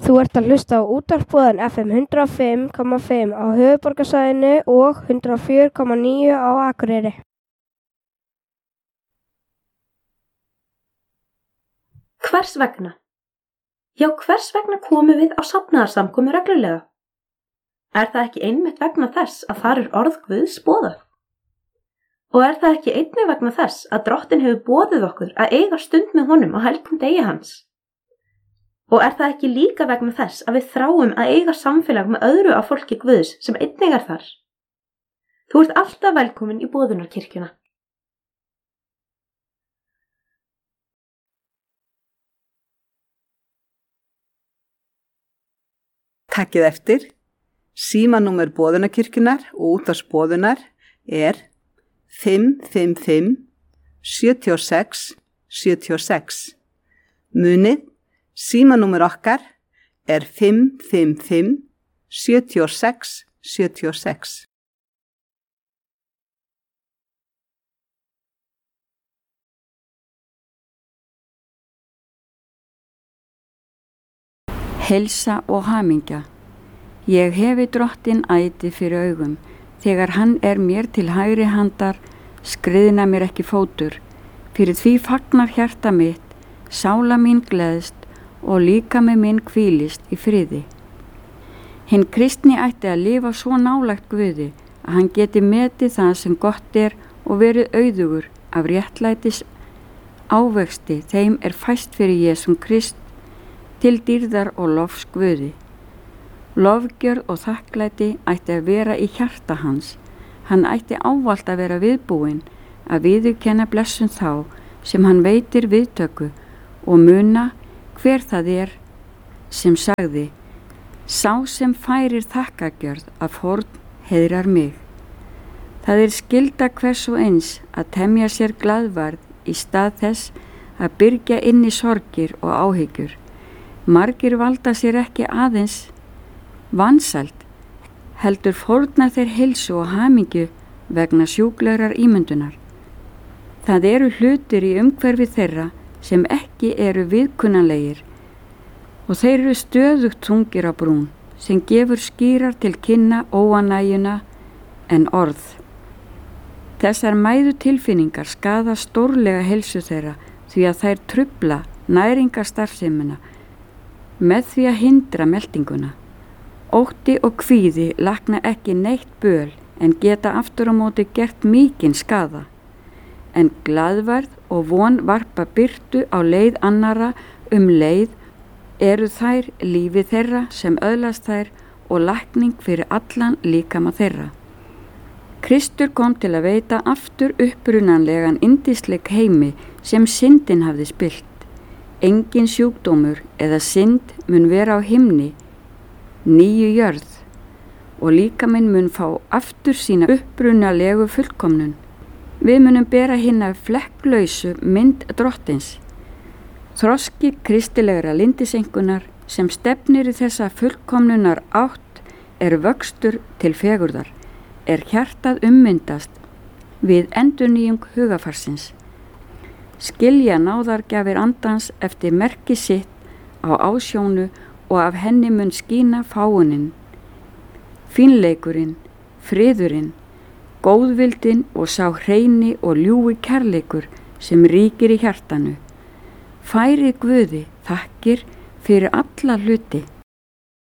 Þú ert að hlusta á útvarpsboðan FM 105,5 á höfuðborgarsvæðinu og 104,9 á Akureyri. Hvers vegna? Já, hvers vegna komum við á safnaðarsamkomu reglulega? Er það ekki einmitt vegna þess að þar orð Guðs boðað? Og er það ekki einnig vegna þess að Drottinn hefur boðið okkur að eiga stund með honum á helgum degi hans? Og er það ekki líka vegna þess að við þráum að eiga samfélag með öðru af fólki Guðs sem einnig þar? Þú ert alltaf velkomin í boðunarkirkjuna. Takkið eftir, símanúmer boðunarkirkjunar og útvarpsboðunar er 555 76 76. Munið, símanúmer okkar er 555 76 76. Heilsa og hamingja. Ég hefi Drottinn æti fyrir augum, þegar hann er mér til hægri handar, skriðna mér ekki fótur. Fyrir því fagnar hjarta mitt, sála mín gleðst og líkami minn hvílist í friði. Hinn kristni ætti að lifa svo nálægt Guði að hann geti metið það sem gott er og verið auðugur af réttlætis ávexti þeim er fæst fyrir Jesum Krist til dýrðar og lofs Guði. Lofgjörð og þakklæti ætti að vera í hjarta hans. Hann ætti ávallt að vera viðbúinn að viðurkenna blessun þá sem hann veitir viðtöku og muna hver það er sem sagði: sá sem færir þakkagjörð af horn heiðrar mig. Það er skylda hvers og eins að temja sér glaðvarð í stað þess að byrgja inn í sorgir og áhyggjur. Margir valda sér ekki aðeins vansæld, heldur fórna þeir heilsu og hamingju vegna sjúklegrar ímyndunar. Það eru hlutir í umhverfi þeirra sem ekki eru viðkunnanlegir og þeir eru stöðugt þungir á brún sem gefur skýrar til kynna óanægjuna en orð. Þessar mæðu tilfinningar skaða stórlega heilsu þeirra því að þær trufla næringarstarfsemina með því að hindra meltinguna. Ótti og kvíði lakna ekki neitt böl en geta aftur á móti gert mikinn skaða. En glaðvarð og von varpa birtu á leið annara leið eru þær lífi þeirra sem öðlast þær og lækning fyrir allan líkama þeirra. Kristur kom til að veita aftur upprunanlegan yndisleik heimi sem syndin hafði spillt. Engin sjúkdómur eða synd mun vera á himni, nýju jörð, og líkaminn mun fá aftur sína upprunalegu fullkomnun. Við munum bera hina flekklausu mynd Drottins. Þroski kristilegra lindisengunar sem stefnir í þessa fullkomnunar átt er vöxtur til fegurðar, er hjartað ummyndast við endurnýjung hugafarsins. Skilja náðargjafir andans eftir merki sitt á ásjónu og af henni mun skína fáunin, fínleikurinn, friðurinn, góðvildin og sá hreini og ljúi kærleikur sem ríkir í hjartanu. Færið Guði þakkir fyrir alla hluti.